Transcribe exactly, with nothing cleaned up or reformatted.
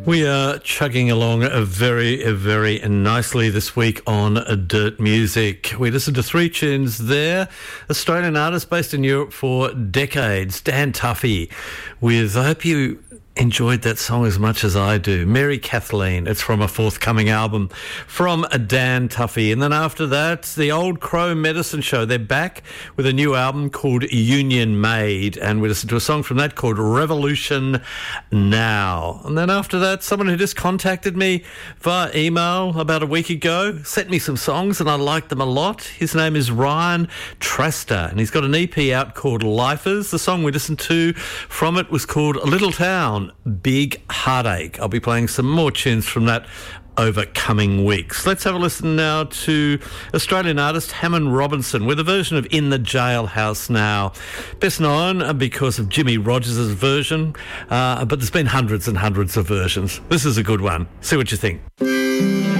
We are chugging along a very, a very nicely this week on Dirt Music. We listened to three tunes there. Australian artist based in Europe for decades, Dan Tuffy, with, I hope you enjoyed that song as much as I do, Mary Kathleen. It's from a forthcoming album from Dan Tuffy. And then after that, the Old Crow Medicine Show. They're back with a new album called Union Made, and we listened to a song from that called Revolution Now. And then after that, someone who just contacted me via email about a week ago, sent me some songs and I liked them a lot. His name is Ryan Trasta, and he's got an E P out called Lifers. The song we listened to from it was called Little Town, Big Heartache. I'll be playing some more tunes from that over coming weeks. Let's have a listen now to Australian artist Hammond Robinson with a version of In the Jailhouse Now. Best known because of Jimmy Rogers' version, uh, but there's been hundreds and hundreds of versions. This is a good one. See what you think.